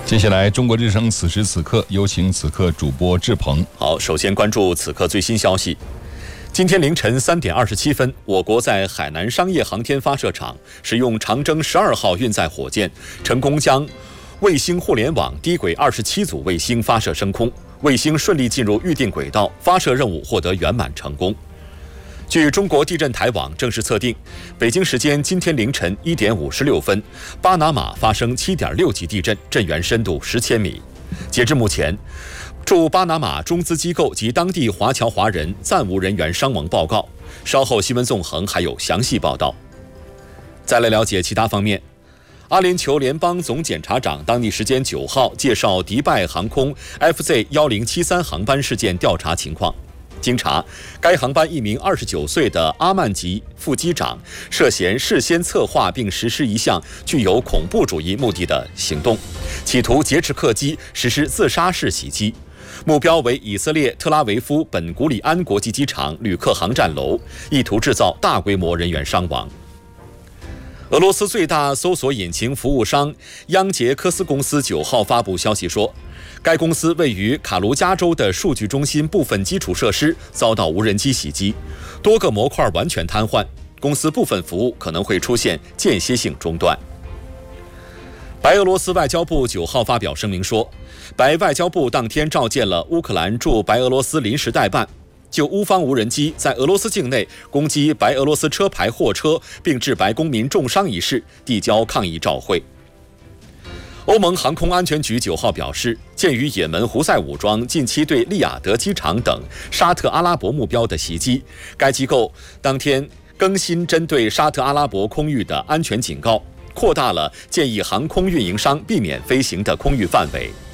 接下来，中国之声此时此刻有请此刻主播志鹏。 好，首先关注此刻最新消息。今天凌晨3点27分，我国在海南商业航天发射场使用长征12号运载火箭，成功将卫星互联网低轨27组卫星发射升空，卫星顺利进入预定轨道，发射任务获得圆满成功。据中国地震台网正式测定，北京时间今天凌晨1点56分，巴拿马发生7.6级地震，震源深度10千米。截至目前，驻巴拿马中资机构及当地华侨华人暂无人员伤亡报告。稍后新闻纵横还有详细报道。再来了解其他方面。阿联酋联邦总检察长当地时间9号介绍迪拜航空 FZ1073 航班事件调查情况。经查，该航班一名29岁的阿曼籍副机长涉嫌事先策划并实施一项具有恐怖主义目的的行动，企图劫持客机实施自杀式袭击，目标为以色列特拉维夫本古里安国际机场旅客航站楼，意图制造大规模人员伤亡。俄罗斯最大搜索引擎服务商央杰科斯公司9号发布消息说，该公司位于卡卢加州的数据中心部分基础设施遭到无人机袭击，多个模块完全瘫痪，公司部分服务可能会出现间歇性中断。白俄罗斯外交部9号发表声明说，白外交部当天召见了乌克兰驻白俄罗斯临时代办，就乌方无人机在俄罗斯境内攻击白俄罗斯车牌货车并致白公民重伤一事递交抗议照会。欧盟航空安全局9号表示，鉴于也门胡塞武装近期对利雅得机场等沙特阿拉伯目标的袭击，该机构当天更新针对沙特阿拉伯空域的安全警告，扩大了建议航空运营商避免飞行的空域范围。